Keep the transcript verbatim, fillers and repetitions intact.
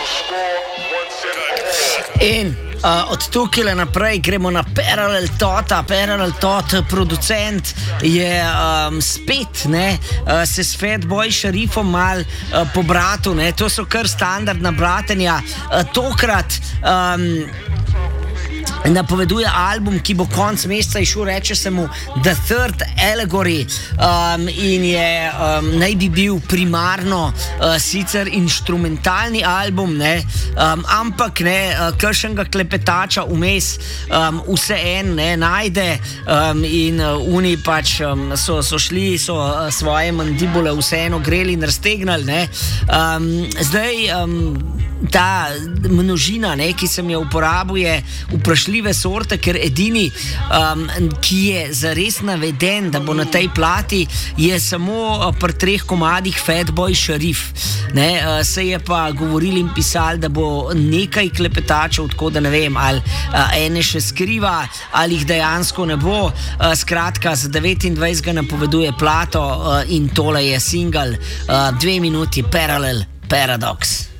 In uh, od tukaj naprej gremo na Parallel Tota. Parallel Tot, producent, je um, spet ne, uh, se s Fatboy Sharifom mal uh, pobratil. Ne. To so kar standardna bratenja. Uh, tokrat um, napoveduje album, ki bo konc meseca išel, reče se mu The Third Allegory, um, in je um, naj bi bil primarno uh, sicer inštrumentalni album, ne, um, ampak ne, uh, kakšnega klepetača vmes um, vse en ne najde, um, in uh, oni pač um, so, so šli, so uh, svoje mandibule vseeno greli in raztegnali. Ne. Um, zdaj um, ta množina, ne, ki sem jo uporabil, je vprašljive sorte, ker edini, um, ki je zares naveden, da bo na tej plati, je samo uh, pri treh komadih Fatboy Sharif. Ne, uh, se je pa govorili in pisali, da bo nekaj klepetačev, tako da ne vem, ali uh, ene še skriva, ali jih dejansko ne bo. Uh, skratka, za devetindvajsetega napoveduje plato uh, in tole je single, uh, dve minuti, Parallel Paradox.